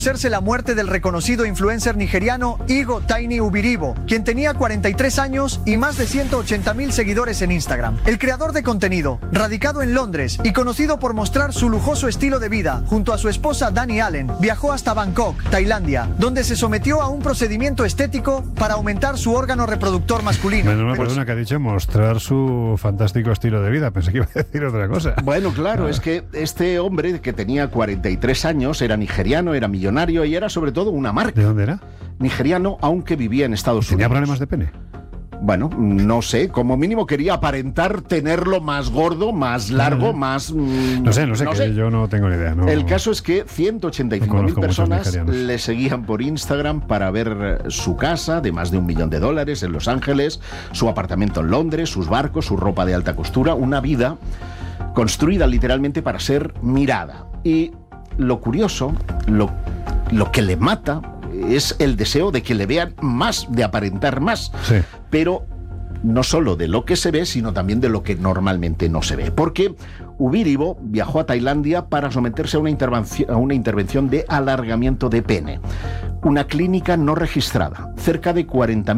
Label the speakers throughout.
Speaker 1: Conocerse la muerte del reconocido influencer nigeriano Igo Tiny Ubiribo, quien tenía 43 años y más de 180,000 seguidores en Instagram. El creador de contenido, radicado en Londres y conocido por mostrar su lujoso estilo de vida, junto a su esposa Dani Allen, viajó hasta Bangkok, Tailandia, donde se sometió a un procedimiento estético para aumentar su órgano reproductor masculino.
Speaker 2: Bueno, perdona, que ha dicho mostrar su fantástico estilo de vida. Pensé que iba a decir otra cosa.
Speaker 3: Bueno, claro, es que este hombre que tenía 43 años era nigeriano, era millonario y era sobre todo una marca.
Speaker 2: ¿De dónde era?
Speaker 3: Nigeriano, aunque vivía en Estados Unidos.
Speaker 2: ¿Tenía problemas de pene?
Speaker 3: Bueno, no sé, como mínimo quería aparentar tenerlo más gordo, más largo, más...
Speaker 2: No sé, yo no tengo ni idea. No,
Speaker 3: el caso es que 185,000 personas le seguían por Instagram para ver su casa de más de $1 millón en Los Ángeles, su apartamento en Londres, sus barcos, su ropa de alta costura, una vida construida literalmente para ser mirada. Y lo curioso, lo que le mata es el deseo de que le vean más, de aparentar más. Sí. Pero no solo de lo que se ve, sino también de lo que normalmente no se ve. Porque Ubiribo viajó a Tailandia para someterse a una intervención de alargamiento de pene. Una clínica no registrada. Cerca de 40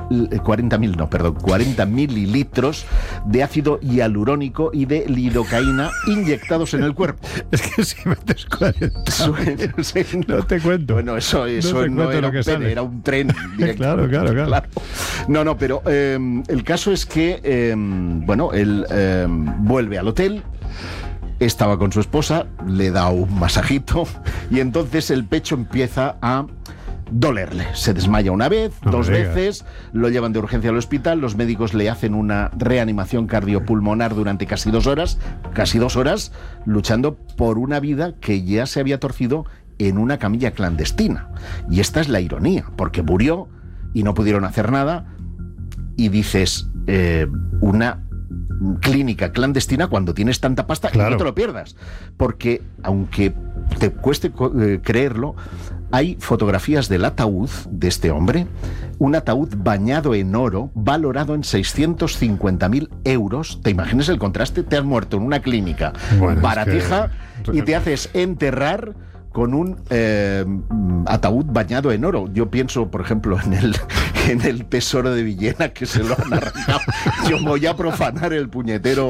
Speaker 3: mililitros de ácido hialurónico y de lidocaína inyectados en el cuerpo.
Speaker 2: Es que si metes 40 no te cuento.
Speaker 3: Bueno, eso no era un pene, era un tren directo.
Speaker 2: Claro.
Speaker 3: No, pero el caso es que, él vuelve al hotel. Estaba con su esposa, le da un masajito y entonces el pecho empieza a dolerle. Se desmaya una vez, dos veces, lo llevan de urgencia al hospital, los médicos le hacen una reanimación cardiopulmonar durante casi 2 horas, luchando por una vida que ya se había torcido en una camilla clandestina. Y esta es la ironía, porque murió y no pudieron hacer nada, y dices, una clínica clandestina cuando tienes tanta pasta, claro. Y no te lo pierdas, porque aunque te cueste creerlo, hay fotografías del ataúd de este hombre, un ataúd bañado en oro, valorado en 650.000 euros. ¿Te imaginas el contraste? Te has muerto en una clínica baratija y te haces enterrar con un ataúd bañado en oro. Yo pienso, por ejemplo, en el tesoro de Villena, que se lo han arrancado. Yo voy a profanar el puñetero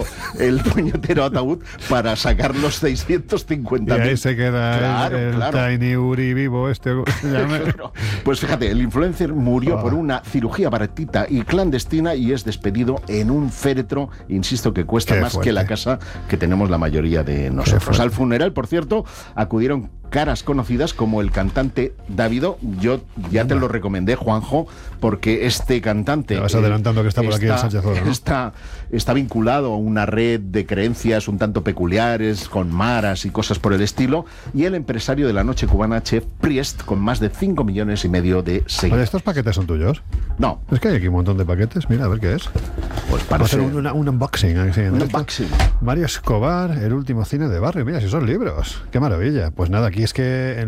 Speaker 3: ataúd para sacar los 650.000.
Speaker 2: Y ahí se queda el Tiny Ubiribo
Speaker 3: Claro. Pues fíjate, el influencer murió por una cirugía baratita y clandestina y es despedido en un féretro, insisto, que cuesta más que la casa que tenemos la mayoría de nosotros. Al funeral, por cierto, acudieron caras conocidas como el cantante Davido. Yo ya te lo recomendé, Juanjo, porque este cantante...
Speaker 2: Te vas adelantando que está por aquí en Sánchez Oro, ¿no?
Speaker 3: Está vinculado a una red de creencias un tanto peculiares, con maras y cosas por el estilo, y el empresario de la noche cubana, Chef Priest, con más de 5,5 millones de seguidores.
Speaker 2: ¿Estos paquetes son tuyos?
Speaker 3: No.
Speaker 2: Es que hay aquí un montón de paquetes. Mira, a ver qué es.
Speaker 3: Pues parece...
Speaker 2: Vamos a hacer un unboxing.
Speaker 3: Un unboxing.
Speaker 2: Mario Escobar, el último cine de barrio. Mira, si son libros. Qué maravilla. Pues nada, aquí es que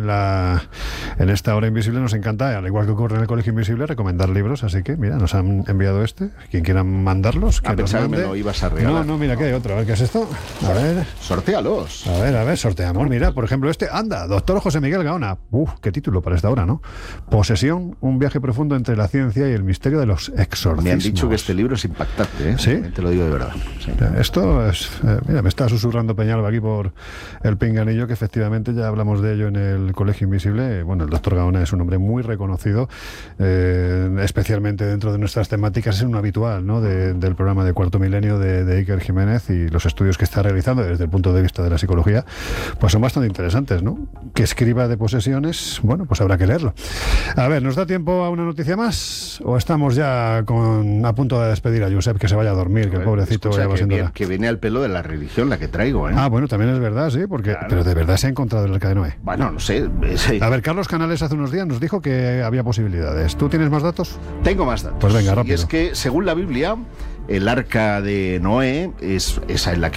Speaker 2: en esta hora invisible nos encanta, al igual que ocurre en el Colegio Invisible, recomendar libros, así que mira, nos han enviado quien quiera mandarlos, que nos mande.
Speaker 3: Que me lo ibas a regalar.
Speaker 2: No, mira, que hay otro. A ver, ¿qué es esto? A ver.
Speaker 3: Sortéalos.
Speaker 2: A ver, sorteamos. Mira, por ejemplo, Doctor José Miguel Gaona. Qué título para esta hora, ¿no? Posesión, un viaje profundo entre la ciencia y el misterio de los exorcismos.
Speaker 3: Me han dicho que este libro es impactante, ¿eh?
Speaker 2: ¿Sí?
Speaker 3: Te lo digo de verdad. Sí.
Speaker 2: Esto es... mira, me está susurrando Peñalba aquí por el pinganillo, que efectivamente ya hablamos de ello en el Colegio Invisible. Bueno, el doctor Gaona es un hombre muy reconocido, especialmente dentro de nuestras temáticas. Es un habitual, ¿no?, del programa de Cuarto Milenio de Iker Jiménez, y los estudios que está realizando desde el punto de vista de la psicología pues son bastante interesantes, ¿no? Que escriba de posesiones, bueno, pues habrá que leerlo. A ver, ¿nos da tiempo a una noticia más? ¿O estamos ya a punto de despedir a Josep, que se vaya a dormir, que el pobrecito ya va siendo hora?
Speaker 3: Que viene al pelo de la religión la que traigo, ¿eh?
Speaker 2: Bueno, también es verdad, sí, porque... Claro. Pero de verdad se ha encontrado el Arca de Noé.
Speaker 3: Bueno, no sé. Sí.
Speaker 2: A ver, Carlos Canales hace unos días nos dijo que había posibilidades. ¿Tú tienes más datos?
Speaker 3: Tengo más datos.
Speaker 2: Pues venga, rápido.
Speaker 3: Y es que, según la Biblia, el Arca de Noé es esa en la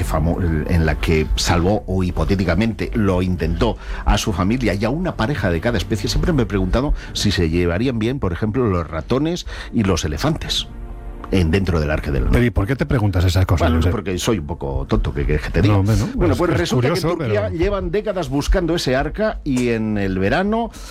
Speaker 3: que salvó, o hipotéticamente lo intentó, a su familia y a una pareja de cada especie. Siempre me he preguntado si se llevarían bien, por ejemplo, los ratones y los elefantes. dentro del Arca del Noé.
Speaker 2: Pero ¿y por qué te preguntas esas cosas?
Speaker 3: Bueno,
Speaker 2: Josep?
Speaker 3: porque soy un poco tonto, que te diga.
Speaker 2: No, hombre, no.
Speaker 3: Bueno, pues
Speaker 2: Es
Speaker 3: resulta
Speaker 2: curioso,
Speaker 3: que en Turquía
Speaker 2: pero...
Speaker 3: llevan décadas buscando ese arca y en el verano